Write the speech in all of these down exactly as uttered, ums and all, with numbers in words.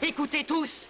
Écoutez tous!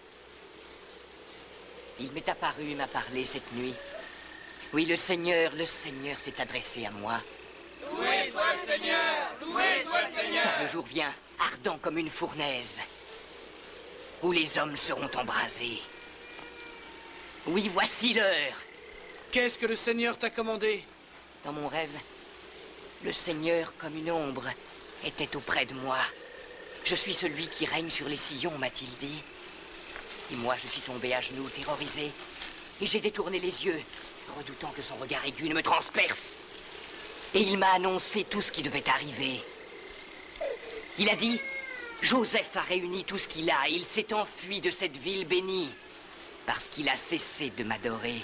Il m'est apparu et m'a parlé cette nuit. Oui, le Seigneur, le Seigneur s'est adressé à moi. Loué soit le Seigneur! Loué soit le Seigneur! Car le jour vient, ardent comme une fournaise, où les hommes seront embrasés. Oui, voici l'heure. Qu'est-ce que le Seigneur t'a commandé? Dans mon rêve, le Seigneur, comme une ombre, était auprès de moi. Je suis celui qui règne sur les sillons, m'a-t-il dit. Et moi, je suis tombé à genoux, terrorisé. Et j'ai détourné les yeux, redoutant que son regard aigu ne me transperce. Et il m'a annoncé tout ce qui devait arriver. Il a dit, Joseph a réuni tout ce qu'il a et il s'est enfui de cette ville bénie, parce qu'il a cessé de m'adorer.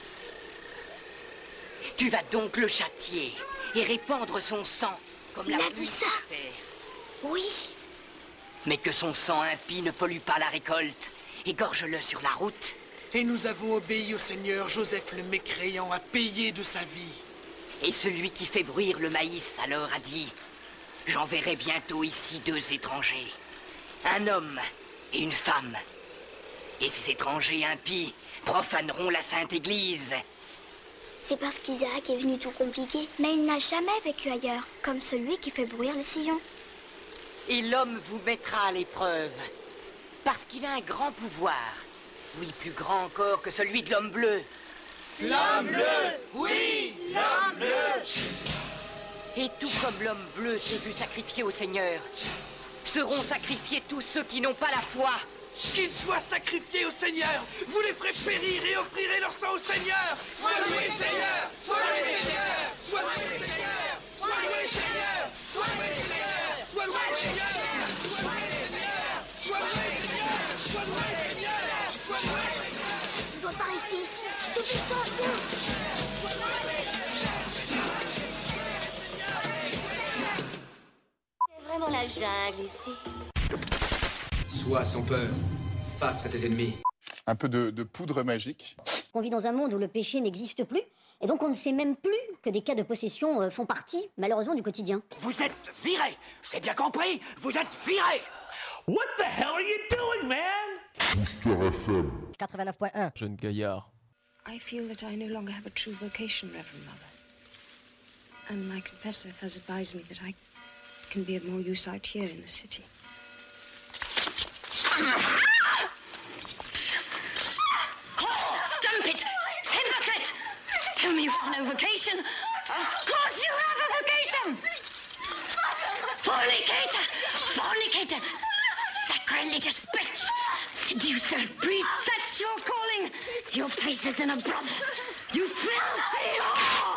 Tu vas donc le châtier et répandre son sang comme la Il a pluie dit ça? sur terre. Oui. Mais que son sang impie ne pollue pas la récolte. Égorge-le sur la route. Et nous avons obéi au Seigneur. Joseph le mécréant a payé de sa vie. Et celui qui fait bruire le maïs alors a dit, j'enverrai bientôt ici deux étrangers, un homme et une femme. Et ces étrangers impies profaneront la Sainte Église. C'est parce qu'Isaac est venu tout compliquer. Mais il n'a jamais vécu ailleurs, comme celui qui fait bruire les sillons. Et l'homme vous mettra à l'épreuve, parce qu'il a un grand pouvoir. Oui, plus grand encore que celui de l'homme bleu. L'homme bleu! Oui! L'homme bleu! Et tout comme l'homme bleu s'est vu sacrifier au Seigneur, seront sacrifiés tous ceux qui n'ont pas la foi. Qu'ils soient sacrifiés au Seigneur. Vous les ferez périr et offrirez leur sang au Seigneur. Sois loué Seigneur! Sois loué Seigneur! Sois loué Seigneur. Sois loué Seigneur. Sois loué Seigneur. Sois loué Seigneur. Sois loué Seigneur. Sois loué Seigneur. Sois loué Seigneur. Sois loué Seigneur. On ne doit pas rester ici. Dépêche-toi, C'est vraiment la jungle ici. Sois sans peur, face à tes ennemis. Un peu de, de poudre magique. On vit dans un monde où le péché n'existe plus, et donc on ne sait même plus que des cas de possession euh, font partie, malheureusement, du quotidien. Vous êtes virés, c'est bien compris, vous êtes virés. What the hell are you doing, man? quatre-vingt-neuf point un. Jeune gaillard. I feel that I no longer have a true vocation, Reverend Mother. And my confessor has advised me that I can be of more use out here in the city. Stump it! Hypocrite! Tell me you have no vocation! Of course you have a vocation! Fornicator! Fornicator! Sacrilegious bitch! Seducer, priest, that's your calling! Your place is in a brother! You filthy whore!